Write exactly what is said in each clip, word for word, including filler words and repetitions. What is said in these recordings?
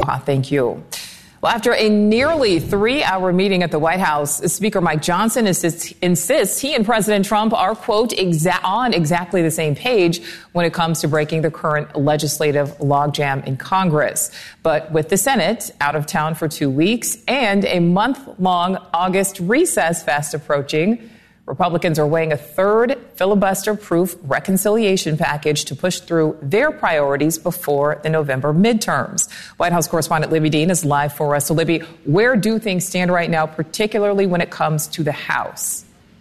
Thank you. Well, after a nearly three-hour meeting at the White House, Speaker Mike Johnson insists, insists he and President Trump are, quote, exa- on exactly the same page when it comes to breaking the current legislative logjam in Congress. But with the Senate out of town for two weeks and a month-long August recess fast approaching, Republicans are weighing a third filibuster-proof reconciliation package to push through their priorities before the November midterms. White House correspondent Libby Dean is live for us. So, Libby, where do things stand right now, particularly when it comes to the House?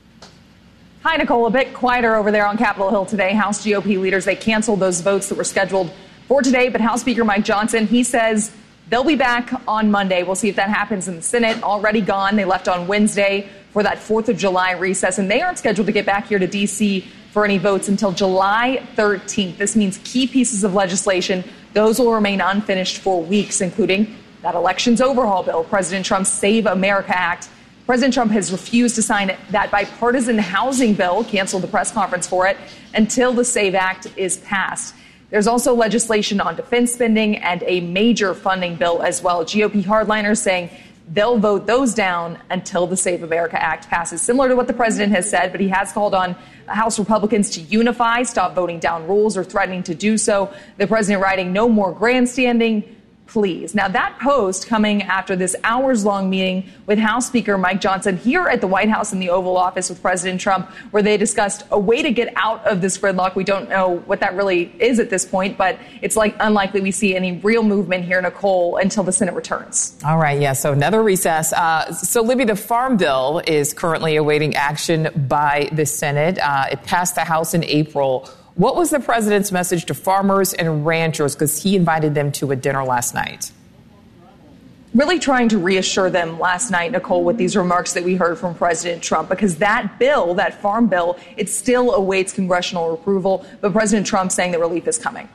Hi, Nicole. A bit quieter over there on Capitol Hill today. House G O P leaders, they canceled those votes that were scheduled for today. But House Speaker Mike Johnson, he says they'll be back on Monday. We'll see if that happens in the Senate. Already gone. They left on Wednesday for that fourth of July recess, and they aren't scheduled to get back here to D C for any votes until July thirteenth. This means key pieces of legislation, those will remain unfinished for weeks, including that elections overhaul bill, President Trump's Save America Act. President Trump has refused to sign that bipartisan housing bill, canceled the press conference for it, until the SAVE Act is passed. There's also legislation on defense spending and a major funding bill as well. G O P hardliners saying they'll vote those down until the Save America Act passes, similar to what the president has said, but he has called on House Republicans to unify, stop voting down rules or threatening to do so. The president writing, no more grandstanding, please. Now, that post coming after this hours-long meeting with House Speaker Mike Johnson here at the White House in the Oval Office with President Trump, where they discussed a way to get out of this gridlock. We don't know what that really is at this point, but it's like unlikely we see any real movement here, Nicole, until the Senate returns. All right. Yeah. So another recess. Uh, so, Libby, the Farm Bill is currently awaiting action by the Senate. Uh, it passed the House in April. What was the president's message to farmers and ranchers? Because he invited them to a dinner last night. Really trying to reassure them last night, Nicole, with these remarks that we heard from President Trump, because that bill, that farm bill, it still awaits congressional approval. But President Trump saying that relief is coming.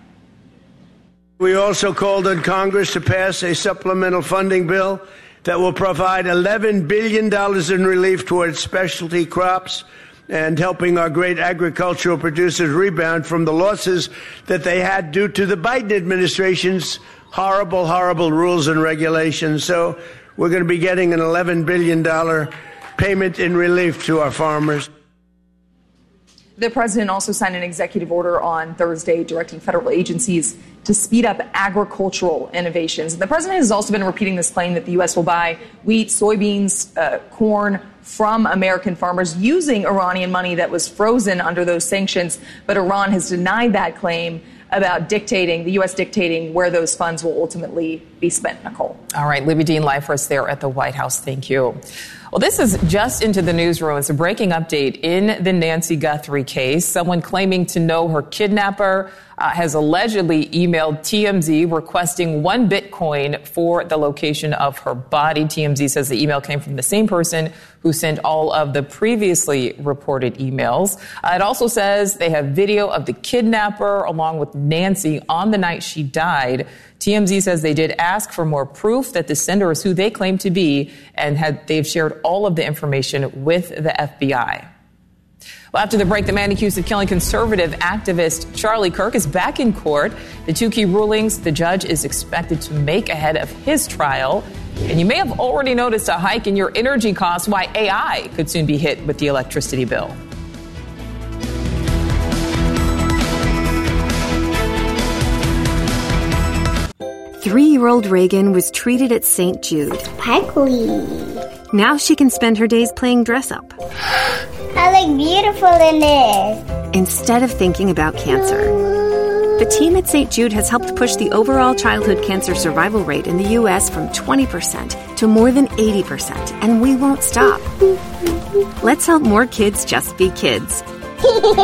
We also called on Congress to pass a supplemental funding bill that will provide eleven billion dollars in relief towards specialty crops and helping our great agricultural producers rebound from the losses that they had due to the Biden administration's horrible, horrible rules and regulations. So we're going to be getting an eleven billion dollars payment in relief to our farmers. The president also signed an executive order on Thursday directing federal agencies to speed up agricultural innovations. And the president has also been repeating this claim that the U S will buy wheat, soybeans, uh, corn from American farmers using Iranian money that was frozen under those sanctions. But Iran has denied that claim about dictating, the U S dictating where those funds will ultimately be spent, Nicole. All right, Libby Dean live for us there at the White House. Thank you. Well, this is just into the newsroom. It's a breaking update in the Nancy Guthrie case. Someone claiming to know her kidnapper uh, has allegedly emailed T M Z requesting one Bitcoin for the location of her body. T M Z says the email came from the same person who sent all of the previously reported emails. Uh, it also says they have video of the kidnapper along with Nancy on the night she died. T M Z says they did ask for more proof that the sender is who they claim to be, and had they've shared all of the information with the F B I. Well, after the break, the man accused of killing conservative activist Charlie Kirk is back in court. The two key rulings the judge is expected to make ahead of his trial. And you may have already noticed a hike in your energy costs, why A I could soon be hit with the electricity bill. Three-year-old Reagan was treated at Saint Jude. Sparkly. Now she can spend her days playing dress-up. I look beautiful in this. Instead of thinking about cancer. The team at Saint Jude has helped push the overall childhood cancer survival rate in the U S from twenty percent to more than eighty percent, and we won't stop. Let's help more kids just be kids.